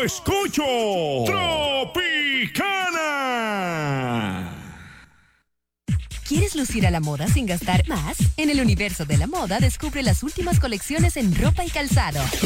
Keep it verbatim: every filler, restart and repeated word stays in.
yo escucho Tropicana. ¿Quieres lucir a la moda sin gastar más? En el universo de la moda descubre las últimas colecciones en ropa y calzado.